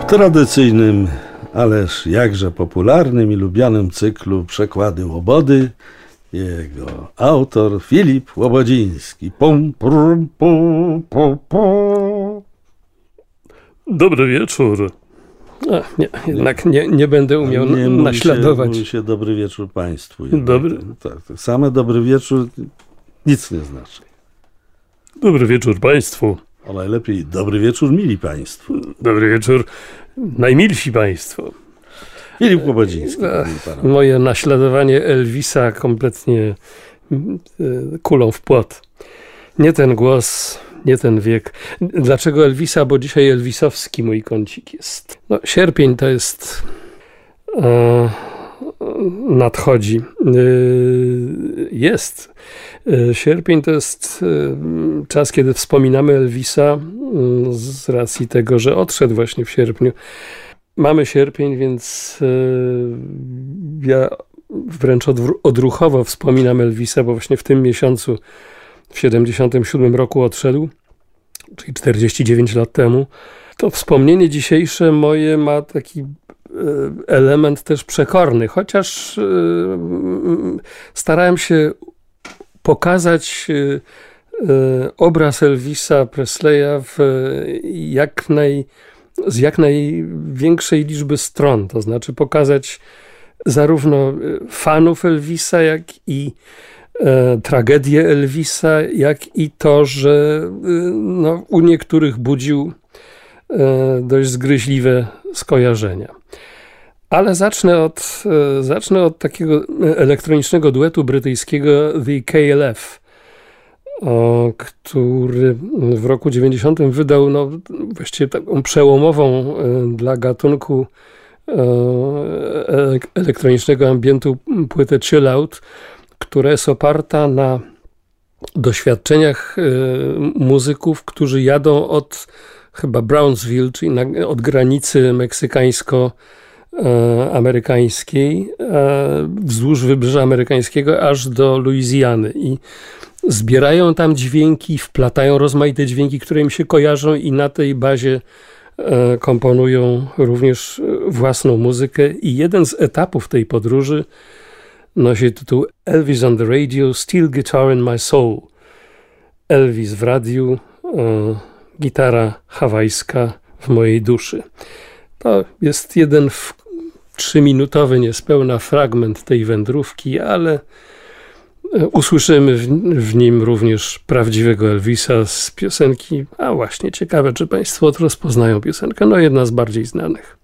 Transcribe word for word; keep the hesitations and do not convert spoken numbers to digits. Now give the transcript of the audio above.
tradycyjnym, ależ jakże popularnym i lubianym cyklu Przekłady Łobody jego autor Filip Łobodziński. Pum, pum, pum, pum, pum. Dobry wieczór. A, nie, jednak nie, nie będę umiał nie naśladować. Mówi się, mówi się dobry wieczór państwu. Dobry. Tak, tak, same dobry wieczór nic nie znaczy. Dobry wieczór państwu. A najlepiej dobry wieczór mili państwu. Dobry wieczór najmilsi państwo. Filip Łobodziński. Moje naśladowanie Elvisa kompletnie kulą w płot. Nie ten głos, nie ten wiek. Dlaczego Elvisa? Bo dzisiaj elvisowski mój kącik jest. No, sierpień to jest... E, nadchodzi. E, jest. E, sierpień to jest e, czas, kiedy wspominamy Elvisa e, z racji tego, że odszedł właśnie w sierpniu. Mamy sierpień, więc e, ja wręcz odwr- odruchowo wspominam Elvisa, bo właśnie w tym miesiącu w siedemdziesiątym siódmym roku odszedł, czyli czterdzieści dziewięć lat temu. To wspomnienie dzisiejsze moje ma taki element też przekorny, chociaż starałem się pokazać obraz Elvisa Presleya w jak naj, z jak największej liczby stron, to znaczy pokazać zarówno fanów Elvisa, jak i e, tragedię Elvisa, jak i to, że no, u niektórych budził e, dość zgryźliwe skojarzenia. Ale zacznę od, e, zacznę od takiego elektronicznego duetu brytyjskiego The K L F, o, który w roku dziewięćdziesiątym wydał no, właściwie taką przełomową e, dla gatunku elektronicznego ambientu płytę Chill Out, która jest oparta na doświadczeniach muzyków, którzy jadą od chyba Brownsville, czyli na, od granicy meksykańsko-amerykańskiej wzdłuż wybrzeża amerykańskiego aż do Luizjany i zbierają tam dźwięki, wplatają rozmaite dźwięki, które im się kojarzą i na tej bazie komponują również własną muzykę i jeden z etapów tej podróży nosi tytuł Elvis on the Radio, Steel Guitar in My Soul. Elvis w radiu, e, gitara hawajska w mojej duszy. To jest jeden w trzyminutowy niespełna fragment tej wędrówki, ale usłyszymy w, w nim również prawdziwego Elvisa z piosenki, a właśnie ciekawe, czy państwo rozpoznają piosenkę, no jedna z bardziej znanych.